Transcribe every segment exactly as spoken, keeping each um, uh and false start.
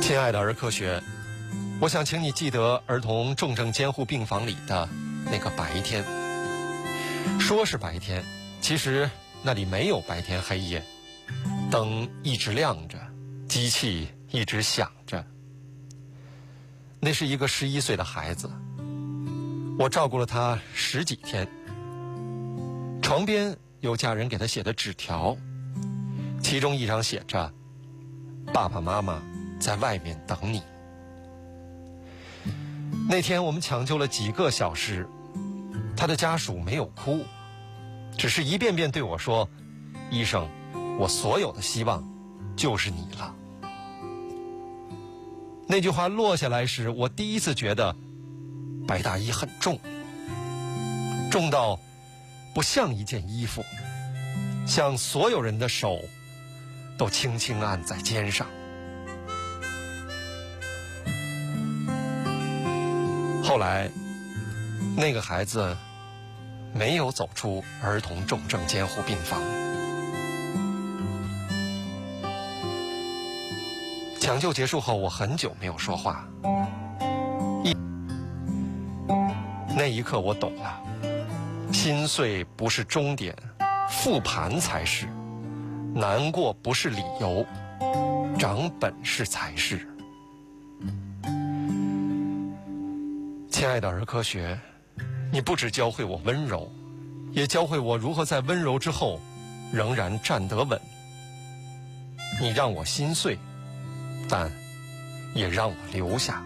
亲爱的儿科学，我想请你记得儿童重症监护病房里的那个白天。说是白天，其实那里没有白天黑夜，灯一直亮着，机器一直响着。那是一个十一岁的孩子，我照顾了他十几天。床边有家人给他写的纸条，其中一张写着：爸爸妈妈在外面等你。那天我们抢救了几个小时，他的家属没有哭，只是一遍遍对我说：医生，我所有的希望就是你了。那句话落下来时，我第一次觉得白大衣很重，重到不像一件衣服，像所有人的手都轻轻按在肩上。后来那个孩子没有走出儿童重症监护病房。抢救结束后，我很久没有说话。一那一刻我懂了，心碎不是终点，复盘才是；难过不是理由，长本事才是。亲爱的儿科学，你不只教会我温柔，也教会我如何在温柔之后仍然站得稳。你让我心碎，但也让我留下。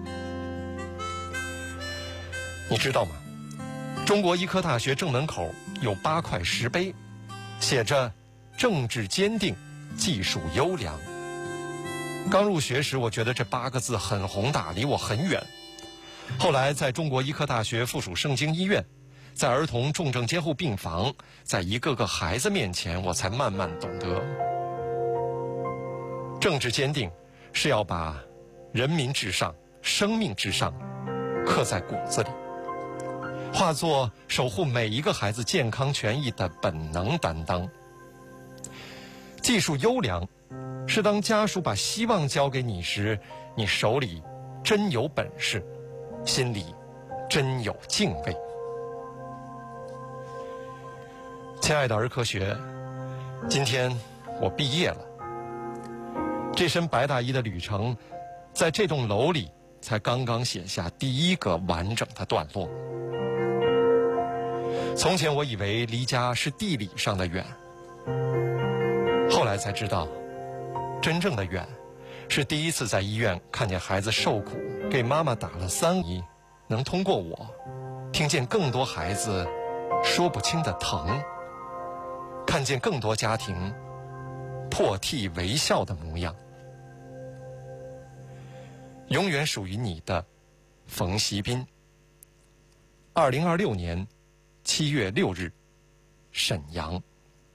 你知道吗？中国医科大学正门口有八块石碑，写着政治坚定，技术优良。刚入学时，我觉得这八个字很宏大，离我很远。后来在中国医科大学附属盛京医院，在儿童重症监护病房，在一个个孩子面前，我才慢慢懂得，政治坚定是要把人民至上、生命至上刻在骨子里，化作守护每一个孩子健康权益的本能担当。技术优良是当家属把希望交给你时，你手里真有本事，心里真有敬畏。亲爱的儿科学，今天我毕业了。这身白大衣的旅程，在这栋楼里才刚刚写下第一个完整的段落。从前我以为离家是地理上的远，后来才知道，真正的远是第一次在医院看见孩子受苦，给妈妈打了三针，能通过我听见更多孩子说不清的疼，看见更多家庭破涕为笑的模样。永远属于你的冯锡斌。二零二六年七月六日，沈阳。